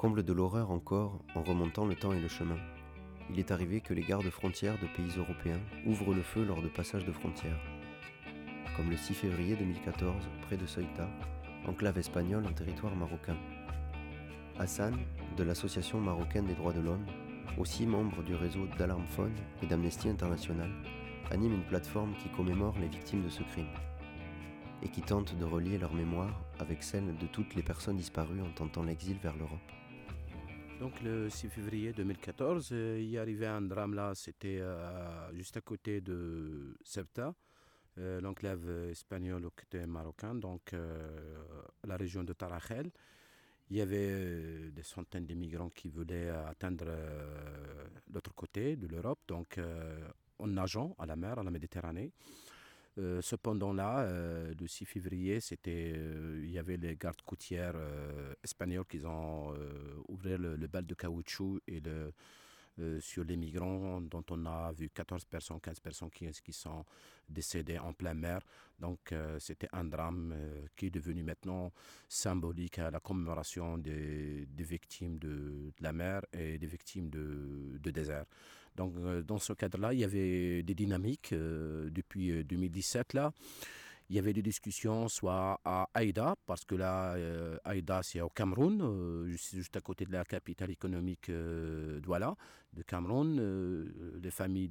Comble de l'horreur encore, en remontant le temps et le chemin. Il est arrivé que les gardes frontières de pays européens ouvrent le feu lors de passages de frontières. Comme le 6 février 2014, près de Ceuta, enclave espagnole en territoire marocain. Hassan, de l'association marocaine des droits de l'homme, aussi membre du réseau d'Alarm Phone et d'Amnesty International, anime une plateforme qui commémore les victimes de ce crime et qui tente de relier leur mémoire avec celle de toutes les personnes disparues en tentant l'exil vers l'Europe. Donc le 6 février 2014, il y arrivait un drame là, c'était juste à côté de Ceuta, l'enclave espagnole au côté marocain, donc la région de Tarajal. Il y avait des centaines de migrants qui voulaient atteindre l'autre côté de l'Europe, donc en nageant à la mer, à la Méditerranée. Cependant là, le 6 février, il y avait les gardes côtières espagnols qui ont ouvert le bal de caoutchouc et sur les migrants dont on a vu 14 personnes, 15 personnes qui sont décédées en pleine mer. Donc c'était un drame qui est devenu maintenant symbolique à la commémoration des victimes de la mer et des victimes de désert. Donc dans ce cadre-là, il y avait des dynamiques depuis 2017 là. Il y avait des discussions soit à Aïda, parce que là, Aïda c'est au Cameroun, juste à côté de la capitale économique Douala, de Cameroun, les familles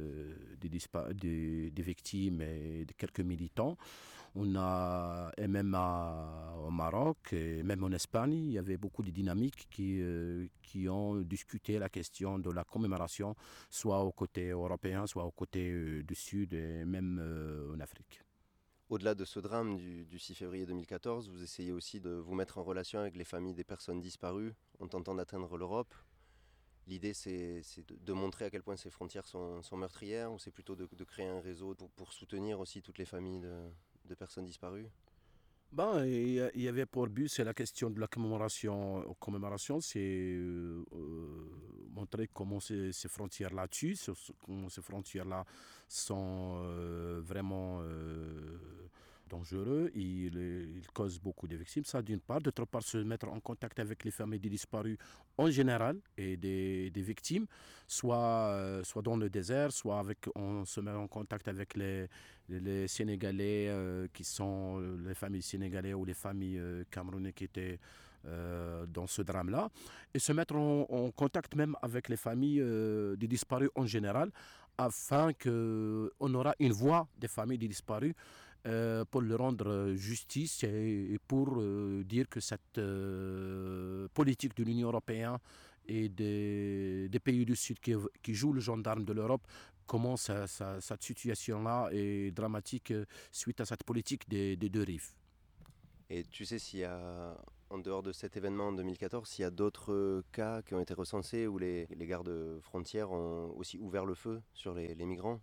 des victimes et de quelques militants. Et même au Maroc, et même en Espagne, il y avait beaucoup de dynamiques qui ont discuté la question de la commémoration, soit au côté européen, soit au côté du Sud, et même en Afrique. Au-delà de ce drame du 6 février 2014, vous essayez aussi de vous mettre en relation avec les familles des personnes disparues en tentant d'atteindre l'Europe. L'idée, c'est de montrer à quel point ces frontières sont meurtrières, ou c'est plutôt de créer un réseau pour soutenir aussi toutes les familles de personnes disparues? Il y avait pour but, c'est la question de la commémoration. Commémoration, c'est montrer comment ces frontières-là tuent, comment ces frontières-là sont vraiment dangereux. Ils causent beaucoup de victimes. Ça, d'une part. D'autre part, se mettre en contact avec les familles des disparus en général et des victimes, soit dans le désert, on se met en contact avec les Sénégalais qui sont les familles sénégalaises ou les familles camerounaises qui étaient dans ce drame-là, et se mettre en contact même avec les familles des disparus en général, afin qu'on aura une voix des familles des disparus pour leur rendre justice et pour dire que cette politique de l'Union européenne et des pays du Sud qui jouent le gendarme de l'Europe, comment cette situation-là est dramatique suite à cette politique des deux rives. Et tu sais s'il y a, en dehors de cet événement en 2014, s'il y a d'autres cas qui ont été recensés où les gardes frontières ont aussi ouvert le feu sur les migrants?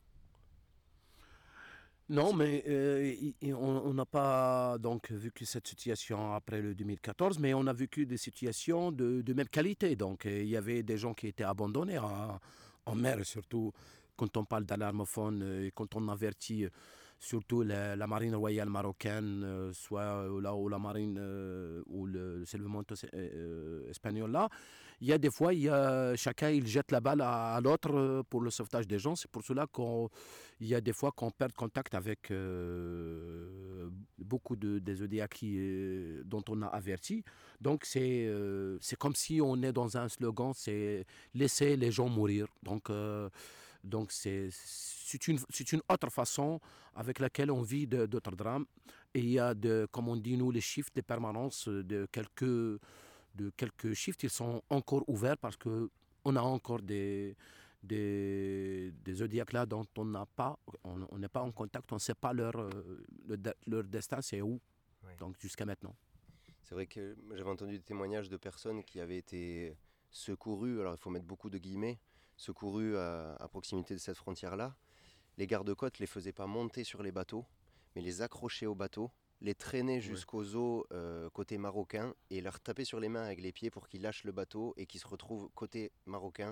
Non, mais on n'a pas donc vécu cette situation après le 2014, mais on a vécu des situations de même qualité. Donc il y avait des gens qui étaient abandonnés en mer, surtout quand on parle d'alarmophone et quand on avertit surtout la marine royale marocaine, soit là ou la marine ou le salvamento espagnol là. Il y a des fois, chacun il jette la balle à l'autre pour le sauvetage des gens. C'est pour cela qu'il y a des fois qu'on perd contact avec beaucoup des EDA dont on a averti. Donc c'est comme si on est dans un slogan, c'est laisser les gens mourir. Donc c'est une autre façon avec laquelle on vit d'autres drames. Et il y a, comme on dit nous, les chiffres de permanence de quelques chiffres, ils sont encore ouverts parce qu'on a encore des zodiacs là dont on n'est pas en contact, on ne sait pas leur destin, c'est où, oui. Donc jusqu'à maintenant. C'est vrai que j'avais entendu des témoignages de personnes qui avaient été secourues, alors il faut mettre beaucoup de guillemets, secourues à proximité de cette frontière-là. Les gardes-côtes ne les faisaient pas monter sur les bateaux, mais les accrochaient au bateau, les traînaient jusqu'aux eaux côté marocain et leur tapaient sur les mains avec les pieds pour qu'ils lâchent le bateau et qu'ils se retrouvent côté marocain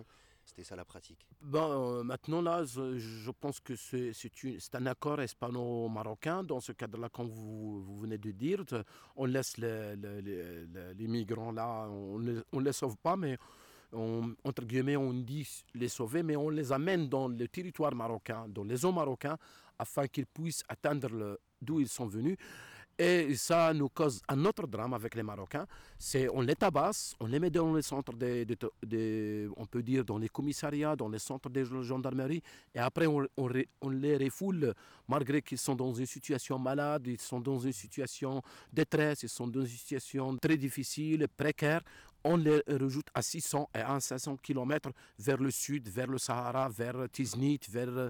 C'était ça la pratique. Maintenant, là, je pense que c'est un accord hispano-marocain. Dans ce cadre-là, comme vous venez de dire, on laisse les migrants là, on ne les sauve pas, mais entre guillemets, on dit les sauver, mais on les amène dans le territoire marocain, dans les eaux marocains, afin qu'ils puissent atteindre d'où ils sont venus. Et ça nous cause un autre drame avec les Marocains. C'est on les tabasse, on les met dans les centres on peut dire dans les commissariats, dans les centres de gendarmerie, et après on les refoule malgré qu'ils sont dans une situation malade, ils sont dans une situation de détresse, ils sont dans une situation très difficile, précaire. On les rajoute à 600 et à 500 km vers le sud, vers le Sahara, vers Tiznit,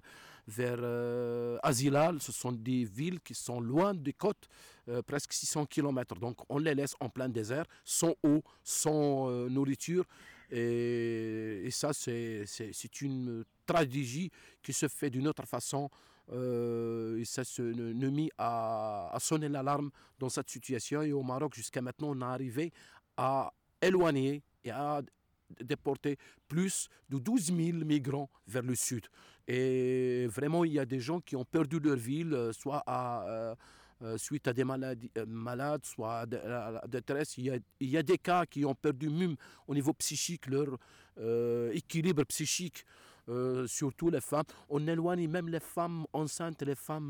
vers Azilal. Ce sont des villes qui sont loin des côtes, presque 600 km. Donc on les laisse en plein désert, sans eau, sans nourriture. Et ça, c'est une tragédie qui se fait d'une autre façon. Et ça se ne mit à sonner l'alarme dans cette situation. Et au Maroc, jusqu'à maintenant, on est arrivé à éloigner et à déporter plus de 12 000 migrants vers le sud. Et vraiment, il y a des gens qui ont perdu leur vie, soit suite à des malades, soit à la détresse. Il y a des cas qui ont perdu même au niveau psychique leur équilibre psychique. Surtout les femmes. On éloigne même les femmes enceintes, les femmes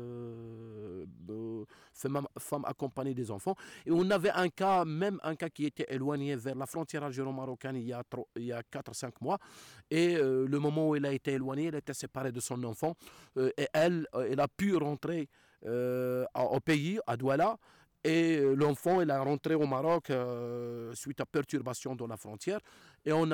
accompagnées des enfants. Et on avait un cas qui était éloigné vers la frontière algéro-marocaine il y a 4-5 mois. Et le moment où elle a été éloignée, elle était séparée de son enfant. Et elle a pu rentrer au pays, à Douala. Et l'enfant, il est rentré au Maroc suite à perturbation dans la frontière. Et on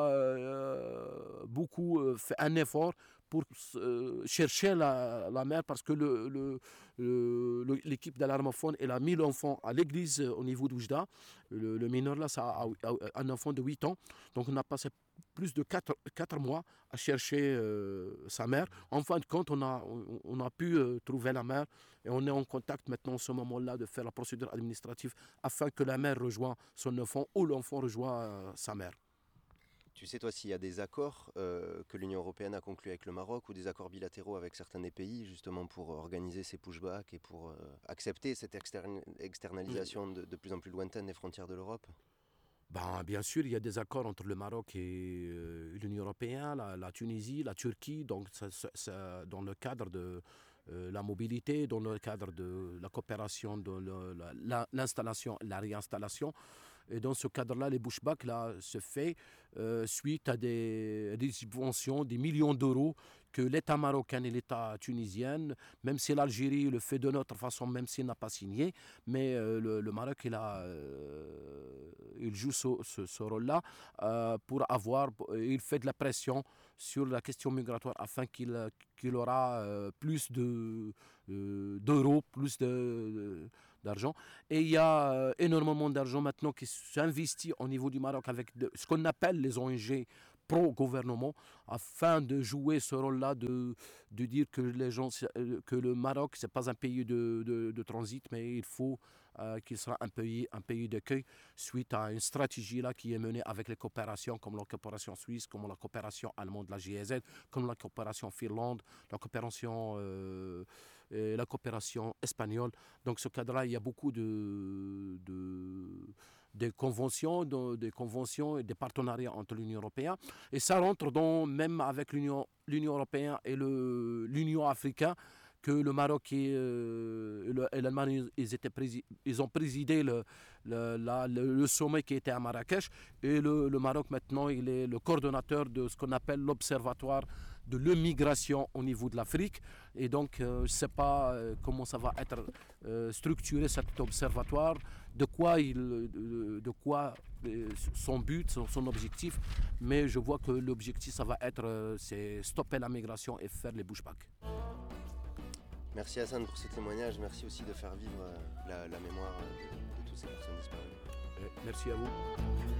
a beaucoup fait un effort pour chercher la mère parce que l'équipe d'alarmophone, elle a mis l'enfant à l'église au niveau d'Oujda. Le mineur, là, ça a un enfant de 8 ans. Donc on a passé plus de 4 mois à chercher sa mère. En fin de compte, on a pu trouver la mère et on est en contact maintenant, à ce moment-là, de faire la procédure administrative afin que la mère rejoigne son enfant ou l'enfant rejoigne sa mère. Tu sais, toi, s'il y a des accords que l'Union européenne a conclus avec le Maroc ou des accords bilatéraux avec certains des pays, justement pour organiser ces pushbacks et pour accepter cette externalisation de plus en plus lointaine des frontières de l'Europe? Bien sûr, il y a des accords entre le Maroc et l'Union européenne, la Tunisie, la Turquie, donc dans le cadre de la mobilité, dans le cadre de la coopération, de l'installation, la réinstallation. Et dans ce cadre-là, les pushbacks se fait suite à des subventions, des millions d'euros que l'État marocain et l'État tunisien, même si l'Algérie le fait de notre façon, même s'il n'a pas signé, mais le Maroc, il joue ce rôle-là il fait de la pression sur la question migratoire afin qu'il aura plus d'euros, plus d'argent. Et il y a énormément d'argent maintenant qui s'investit au niveau du Maroc avec ce qu'on appelle les ONG pro-gouvernement, afin de jouer ce rôle-là, de dire que que le Maroc, ce n'est pas un pays de transit, mais il faut qu'il sera un pays d'accueil suite à une stratégie là qui est menée avec les coopérations comme la coopération suisse, comme la coopération allemande, la GIZ, comme la coopération finlande, la coopération espagnole. Donc ce cadre-là, il y a beaucoup des conventions et des partenariats entre l'Union européenne. Et ça rentre même avec l'Union européenne et l'Union africaine, que le Maroc et l'Allemagne, ils ont présidé le sommet qui était à Marrakech. Et le Maroc, maintenant, il est le coordonnateur de ce qu'on appelle l'Observatoire de l'immigration au niveau de l'Afrique. Et donc, je ne sais pas comment ça va être structuré, cet observatoire, de quoi son but, son objectif. Mais je vois que l'objectif, ça va être c'est stopper la migration et faire les pushbacks. Merci Hassan pour ce témoignage. Merci aussi de faire vivre la mémoire de toutes ces personnes disparues. Merci à vous.